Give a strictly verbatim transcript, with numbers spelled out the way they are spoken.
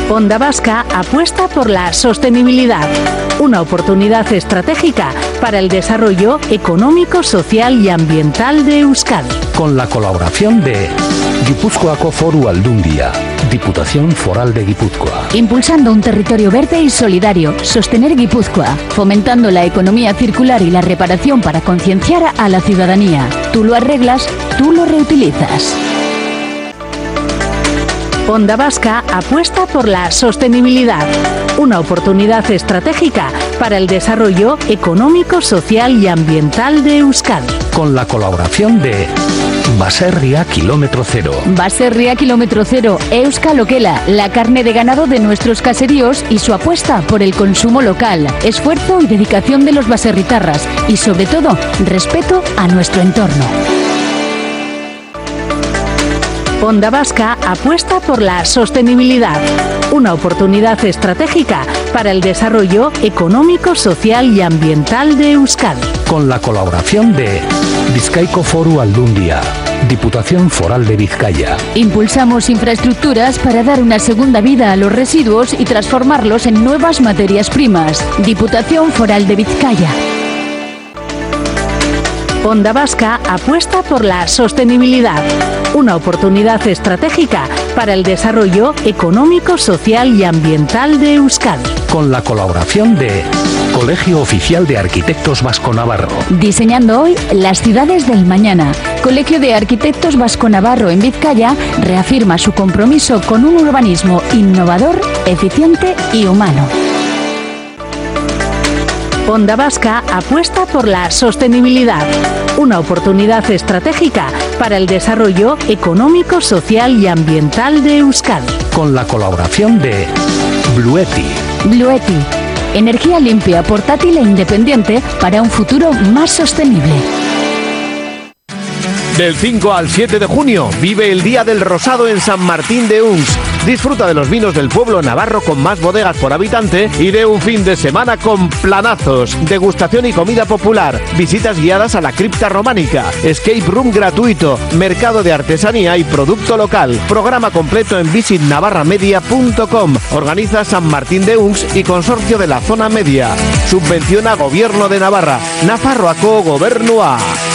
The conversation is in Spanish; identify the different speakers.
Speaker 1: Onda Vasca apuesta por la sostenibilidad, una oportunidad estratégica para el desarrollo económico, social y ambiental de Euskadi.
Speaker 2: Con la colaboración de Gipuzkoako Foru Aldundia, Diputación Foral de Guipúzcoa.
Speaker 3: Impulsando un territorio verde y solidario, sostener Guipúzcoa, fomentando la economía circular y la reparación para concienciar a la ciudadanía. Tú lo arreglas, tú lo reutilizas.
Speaker 1: Onda Vasca apuesta por la sostenibilidad, una oportunidad estratégica para el desarrollo económico, social y ambiental de Euskadi.
Speaker 2: Con la colaboración de Baserria Kilómetro Cero.
Speaker 3: Baserria Kilómetro Cero, Euskal Okela, la carne de ganado de nuestros caseríos y su apuesta por el consumo local, esfuerzo y dedicación de los baserritarras y sobre todo, respeto a nuestro entorno.
Speaker 1: Onda Vasca apuesta por la sostenibilidad, una oportunidad estratégica para el desarrollo económico, social y ambiental de Euskadi.
Speaker 2: Con la colaboración de Bizkaiko Foru Aldundia, Diputación Foral de Vizcaya.
Speaker 3: Impulsamos infraestructuras para dar una segunda vida a los residuos y transformarlos en nuevas materias primas. Diputación Foral de Vizcaya.
Speaker 1: Onda Vasca apuesta por la sostenibilidad, una oportunidad estratégica para el desarrollo económico, social y ambiental de Euskadi.
Speaker 2: Con la colaboración de Colegio Oficial de Arquitectos Vasco-Navarro.
Speaker 3: Diseñando hoy las ciudades del mañana. Colegio de Arquitectos Vasco-Navarro en Vizcaya reafirma su compromiso con un urbanismo innovador, eficiente y humano.
Speaker 1: Onda Vasca apuesta por la sostenibilidad, una oportunidad estratégica para el desarrollo económico, social y ambiental de Euskadi.
Speaker 2: Con la colaboración de Blueti.
Speaker 3: Blueti, energía limpia, portátil e independiente para un futuro más sostenible.
Speaker 4: Del cinco al siete de junio, vive el Día del Rosado en San Martín de Uns. Disfruta de los vinos del pueblo navarro con más bodegas por habitante y de un fin de semana con planazos, degustación y comida popular, visitas guiadas a la cripta románica, escape room gratuito, mercado de artesanía y producto local. Programa completo en visit navarra media punto com. Organiza San Martín de Uns y Consorcio de la Zona Media. Subvenciona Gobierno de Navarra. Nafarroako Gobernua.